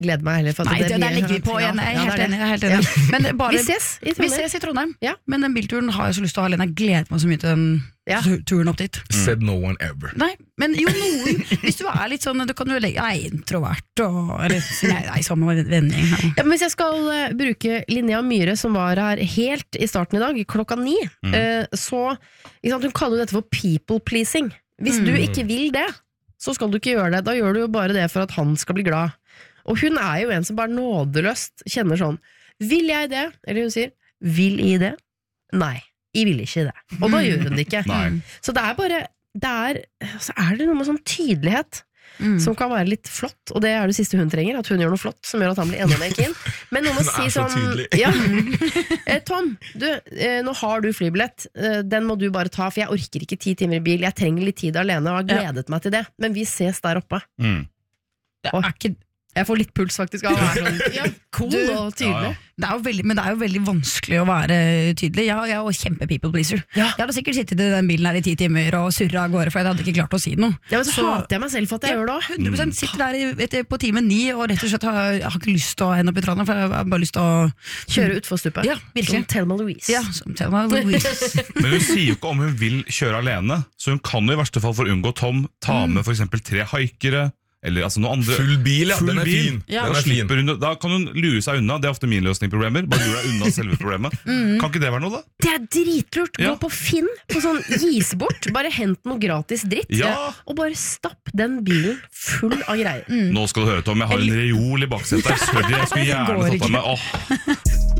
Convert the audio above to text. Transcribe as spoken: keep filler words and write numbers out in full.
gleder meg heller. For Nei, det, der ligger vi på igjen. Jeg er helt enig. Jeg er helt enig. Ja. Men bare, vi ses i Trondheim. Vi ses i Trondheim. Ja. Men den bilturen har jeg så lyst til å ha. Lena, jeg gleder meg så mye til den ja. turen opp dit. Said no one ever. Nei, men jo noen, hvis du er litt sånn, du kan jo legge, jeg er introvert, og, eller, nei, nei, sammen med vending. Ja, men hvis jeg skal uh, bruke Linnea Myhre, som var her helt i starten i dag, klokka ni, mm. uh, så, ikke sant, hun kaller jo dette for people pleasing. Hvis mm. du ikke vil det, så skal du ikke gjøre det. Da gjør du jo bare det for at han skal bli glad. Og hun er jo en som bare nådeløst kjenner sånn, vil jeg det? Eller hun sier, vil I det? Nei, jeg vil ikke det. Og da gjør hun det ikke. Så det er bare, det er, så er det noe med sånn tydelighet, mm. som kan være litt flott, og det er det siste hun trenger, at hun gjør noe flott, som gjør at han blir enda mer keen. Men noe med å si sånn, ja, eh, Tom, du, eh, nå har du flybillett, eh, den må du bare ta, for jeg orker ikke ti timer i bil, jeg trenger litt tid alene, og har gledet ja. meg til det, men vi ses der oppe. Mm. Det er ikke... Jeg får litt puls faktisk av å være sånn ja, cool du, og tydelig. Ja, ja. Det er jo veldig, men det er jo veldig vanskelig å være tydelig. Jeg, jeg er jo kjempe people pleaser. Ja. Jeg hadde sikkert sittet i den bilen her i ti timer og surret av gårde, for jeg hadde ikke klart å si noe. Ja, men så, så hater jeg meg selv for at jeg ja, gjør det også. hundre prosent sitter der i, vet du, på time ni og rett og slett har, jeg har ikke lyst til å hende opp i tranen, for jeg har bare lyst til å kjøre utfor stupet. Ja, virkelig. Som Thelma Louise. Ja, som Thelma Louise. Men hun sier jo ikke om hun vil kjøre alene, så hun kan jo i verste fall for å unngå Tom ta med for eksempel tre haikere, eller altså noe andre. Full bil, ja, Full den er bil. fin. Ja. Den er fin. Hun, da kan hun lure seg unna. Det er ofte min løsning på problemer. Bare lure deg unna selve problemet. Mm. Kan ikke det være noe, da? Det er dritlurt. Gå ja. på Finn, på sånn gis bort. Bare hent noe gratis dritt. Ja. Og bare stapp den bilen full av greier. Mm. Nå skal du høre, Tom. Jeg har en reol i baksetet. Sorry, jeg skulle gjerne tatt av meg. Åh.